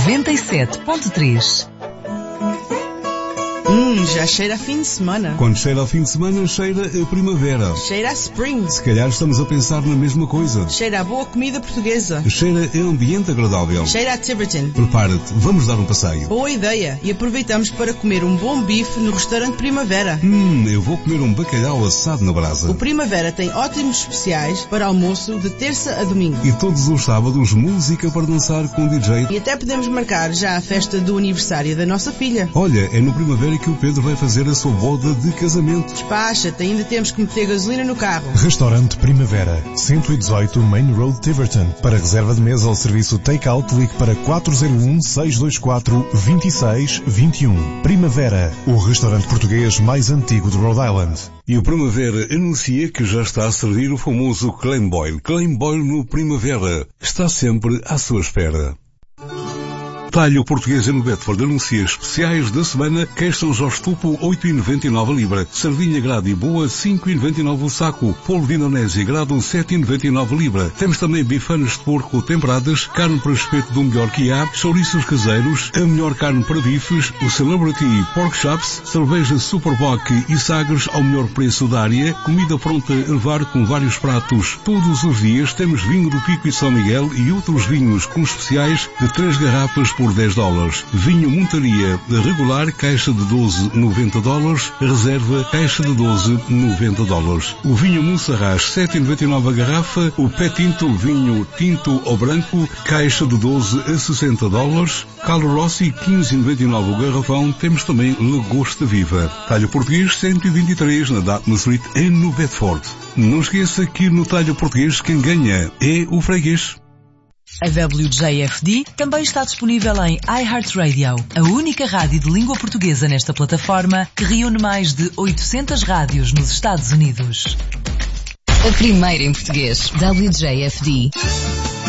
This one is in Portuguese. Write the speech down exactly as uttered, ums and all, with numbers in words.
noventa e sete ponto três. Hum, já cheira a fim de semana. Quando cheira ao fim de semana, cheira a primavera. Cheira a spring. Se calhar estamos a pensar na mesma coisa. Cheira a boa comida portuguesa. Cheira a ambiente agradável. Cheira a Tiverton. Prepara-te, vamos dar um passeio. Boa ideia. E aproveitamos para comer um bom bife no restaurante Primavera. Hum, eu vou comer um bacalhau assado na brasa. O Primavera tem ótimos especiais para almoço de terça a domingo. E todos os sábados, música para dançar com o D J. E até podemos marcar já a festa do aniversário da nossa filha. Olha, é no Primavera que o Pedro vai fazer a sua boda de casamento. Despacha-te, ainda temos que meter gasolina no carro. Restaurante Primavera, cento e dezoito Main Road, Tiverton. Para reserva de mesa ou serviço take-out, ligue para quatro zero um, seis dois quatro, dois seis dois um. Primavera, o restaurante português mais antigo de Rhode Island. E o Primavera anuncia que já está a servir o famoso Clam Boil. Clam Boil no Primavera. Está sempre à sua espera. Talho Portuguesa no Bedford anuncia especiais da semana: queijo São Jorge Tupo oito vírgula noventa e nove a libra, sardinha grade e boa cinco vírgula noventa e nove o saco, polvo de Indonésia grado sete vírgula noventa e nove a libra. Temos também bifanas de porco temperadas, carne para espeto do melhor que há, chouriços caseiros, a melhor carne para bifes, o Celebrity Pork Chops, cerveja Superboc e Sagres ao melhor preço da área, comida pronta a levar com vários pratos. Todos os dias temos vinho do Pico e São Miguel e outros vinhos com especiais de três garrafas por dez dólares. Vinho Montaria regular, caixa de doze vírgula noventa dólares, reserva, caixa de doze vírgula noventa dólares. O vinho Monserrat, sete vírgula noventa e nove a garrafa. O Pé Tinto, vinho tinto ou branco, caixa de doze a sessenta dólares. Carlo Rossi, quinze vírgula noventa e nove o garrafão. Temos também Lagosta Viva. Talho Português, cento e vinte e três, na Dartmouth Street, em no Bedford. Não esqueça que no Talho Português quem ganha é o freguês. A W J F D também está disponível em iHeartRadio, a única rádio de língua portuguesa nesta plataforma que reúne mais de oitocentas rádios nos Estados Unidos. A primeira em português, W J F D.